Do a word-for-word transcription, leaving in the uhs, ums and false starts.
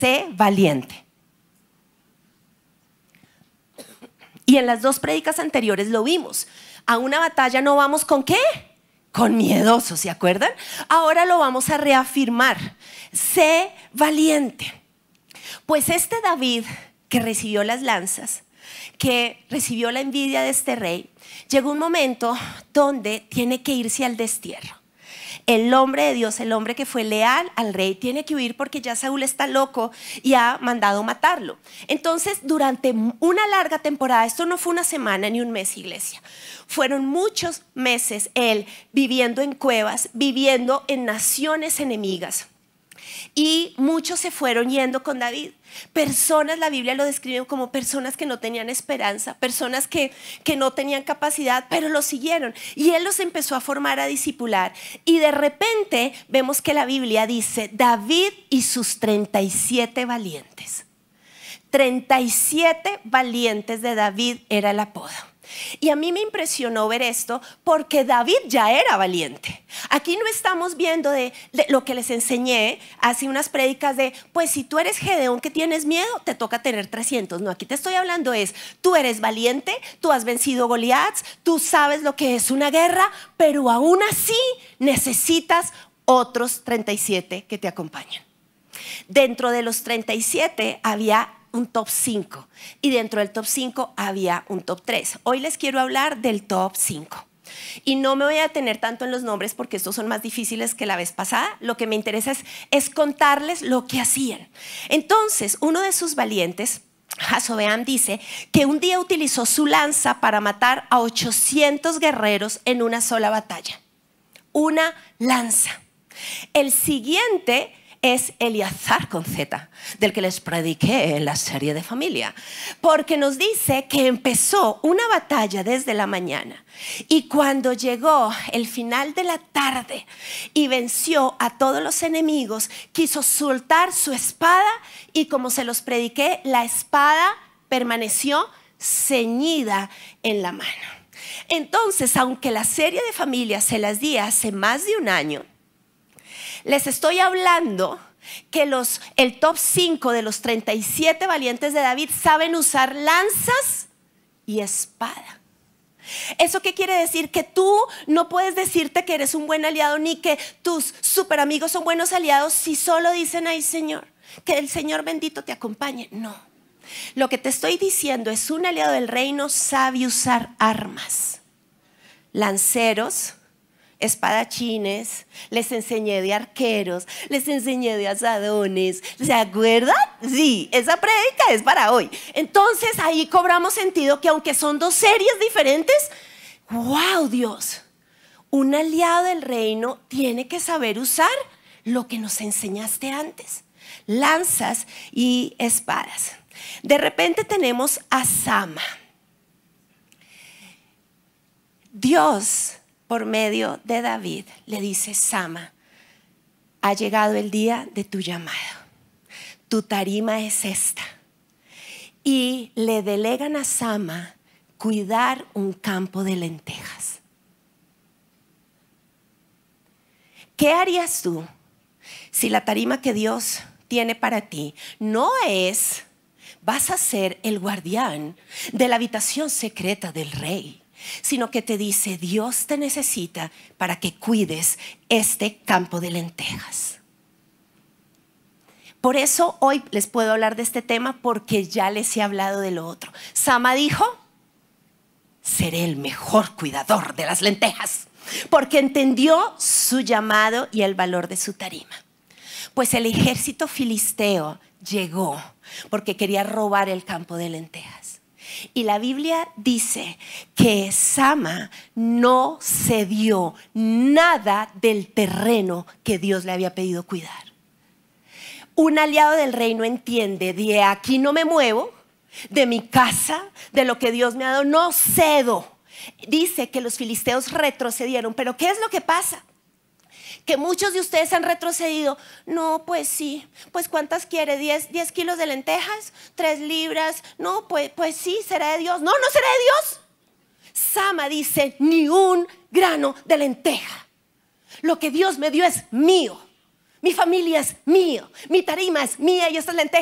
sé valiente. Y en las dos prédicas anteriores lo vimos. A una batalla no vamos ¿con qué? Con miedosos, ¿se acuerdan? Ahora lo vamos a reafirmar. Sé valiente. Pues este David, que recibió las lanzas, que recibió la envidia de este rey, llegó un momento donde tiene que irse al destierro. El hombre de Dios, el hombre que fue leal al rey, tiene que huir porque ya Saúl está loco y ha mandado matarlo. Entonces, durante una larga temporada, esto no fue una semana ni un mes, iglesia, fueron muchos meses él viviendo en cuevas, viviendo en naciones enemigas. Y muchos se fueron yendo con David. Personas, la Biblia lo describe como personas que no tenían esperanza, personas que, que no tenían capacidad, pero lo siguieron. Y él los empezó a formar, a discipular. Y de repente vemos que la Biblia dice: David y sus treinta y siete valientes. treinta y siete valientes de David era el apodo. Y a mí me impresionó ver esto porque David ya era valiente. Aquí no estamos viendo de, de lo que les enseñé hace unas prédicas de, pues si tú eres Gedeón que tienes miedo, te toca tener trescientos. No, aquí te estoy hablando es, tú eres valiente, tú has vencido Goliats, tú sabes lo que es una guerra, pero aún así necesitas otros treinta y siete que te acompañen. Dentro de los treinta y siete había un top cinco y dentro del top cinco había un top tres. Hoy les quiero hablar del top cinco y no me voy a detener tanto en los nombres porque estos son más difíciles que la vez pasada. Lo que me interesa es, es contarles lo que hacían. Entonces, uno de sus valientes, Jasobeam, dice que un día utilizó su lanza para matar a ochocientos guerreros en una sola batalla. Una lanza. El siguiente es Eleazar con Z, del que les prediqué en la serie de familia, porque nos dice que empezó una batalla desde la mañana y cuando llegó el final de la tarde y venció a todos los enemigos, quiso soltar su espada y, como se los prediqué, la espada permaneció ceñida en la mano. Entonces, aunque la serie de familia se las di hace más de un año, les estoy hablando que los, el top cinco de los treinta y siete valientes de David saben usar lanzas y espada. ¿Eso qué quiere decir? Que tú no puedes decirte que eres un buen aliado ni que tus super amigos son buenos aliados si solo dicen: ay Señor, que el Señor bendito te acompañe. No, lo que te estoy diciendo es: un aliado del reino sabe usar armas, lanceros, espadachines, les enseñé de arqueros, les enseñé de asadones. ¿Se acuerdan? Sí, esa prédica es para hoy. Entonces ahí cobramos sentido que aunque son dos series diferentes, wow, Dios, un aliado del reino tiene que saber usar lo que nos enseñaste antes: lanzas y espadas. De repente tenemos a Sama. Dios, por medio de David, le dice: Sama, ha llegado el día de tu llamado. Tu tarima es esta. Y le delegan a Sama cuidar un campo de lentejas. ¿Qué harías tú si la tarima que Dios tiene para ti no es: vas a ser el guardián de la habitación secreta del rey, sino que te dice: Dios te necesita para que cuides este campo de lentejas? Por eso hoy les puedo hablar de este tema, porque ya les he hablado de lo otro. Sama dijo: seré el mejor cuidador de las lentejas, porque entendió su llamado y el valor de su tarima. Pues el ejército filisteo llegó porque quería robar el campo de lentejas. Y la Biblia dice que Sama no cedió nada del terreno que Dios le había pedido cuidar. Un aliado del reino entiende: de aquí no me muevo, de mi casa, de lo que Dios me ha dado, no cedo. Dice que los filisteos retrocedieron. ¿Pero qué es lo que pasa? Que muchos de ustedes han retrocedido. No, pues sí, pues ¿cuántas quiere? ¿diez kilos de lentejas? ¿tres libras? No, pues, pues sí, será de Dios. No, no será de Dios. Sama dice: ni un grano de lenteja. Lo que Dios me dio es mío. Mi familia es mío, mi tarima es mía y estas lentejas